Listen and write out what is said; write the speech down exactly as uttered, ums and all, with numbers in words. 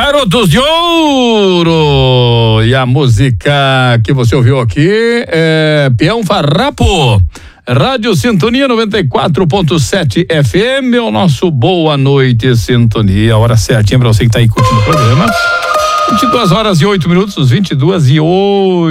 Garotos de Ouro! E a música que você ouviu aqui é Peão Farrapo. Rádio Sintonia noventa e quatro ponto sete F M, o nosso Boa Noite Sintonia. Hora certinha pra você que tá aí curtindo o programa. vinte e duas horas e oito minutos, vinte e duas e oito.